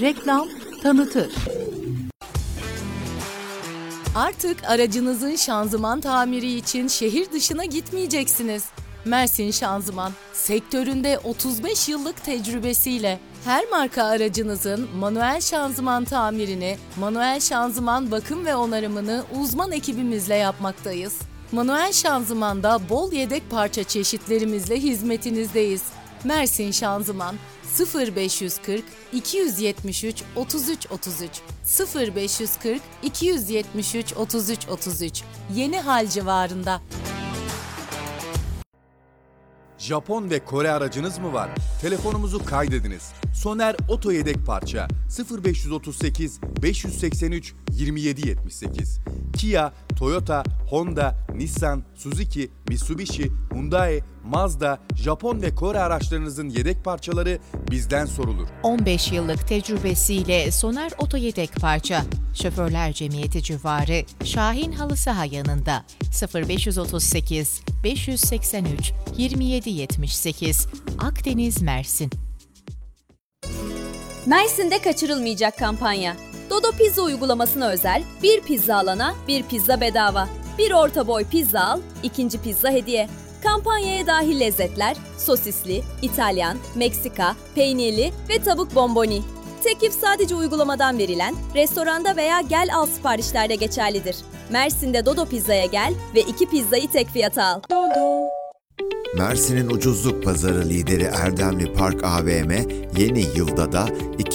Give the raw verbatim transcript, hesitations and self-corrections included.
reklam, tanıtır. Artık aracınızın şanzıman tamiri için şehir dışına gitmeyeceksiniz. Mersin Şanzıman, sektöründe otuz beş yıllık tecrübesiyle her marka aracınızın manuel şanzıman tamirini, manuel şanzıman bakım ve onarımını uzman ekibimizle yapmaktayız. Manuel şanzımanda bol yedek parça çeşitlerimizle hizmetinizdeyiz. Mersin Şanzıman sıfır beş yüz kırk iki yüz yetmiş üç otuz üç otuz üç sıfır beş yüz kırk iki yüz yetmiş üç otuz üç otuz üç Yeni Hal civarında. Japon ve Kore aracınız mı var? Telefonumuzu kaydediniz. Soner Oto Yedek Parça sıfır beş otuz sekiz beş yüz seksen üç yirmi yedi yetmiş sekiz. Kia, Toyota, Honda, Nissan, Suzuki, Mitsubishi, Hyundai, Mazda, Japon ve Kore araçlarınızın yedek parçaları bizden sorulur. on beş yıllık tecrübesiyle Soner Oto Yedek Parça, Şoförler Cemiyeti civarı Şahin Halı Saha yanında sıfır beş otuz sekiz beş yüz seksen üç yirmi yedi yetmiş sekiz Akdeniz, Mersin. Mersin'de kaçırılmayacak kampanya. Dodo Pizza uygulamasına özel bir pizza alana bir pizza bedava. Bir orta boy pizza al, ikinci pizza hediye. Kampanyaya dahil lezzetler sosisli, İtalyan, Meksika, peynirli ve tavuk bomboni. Teklif sadece uygulamadan verilen, restoranda veya gel al siparişlerde geçerlidir. Mersin'de Dodo Pizza'ya gel ve iki pizzayı tek fiyata al. Dodo. Mersin'in ucuzluk pazarı lideri Erdemli Park A V M yeni yılda da